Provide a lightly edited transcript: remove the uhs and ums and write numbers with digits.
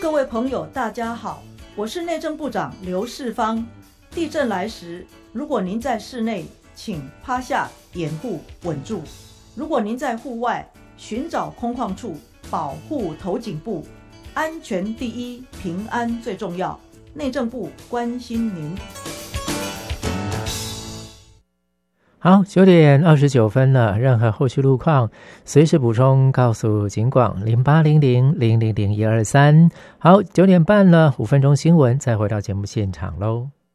各位朋友大家好，我是内政部长刘世芳。地震来时，如果您在室内，请趴下掩护稳住；如果您在户外，寻找空旷处保护头颈部。安全第一，平安最重要。内政部关心您。 好，9:29了，任何后续路况随时补充告诉警广0800000123。好，9点半了，5分钟新闻，再回到节目现场喽。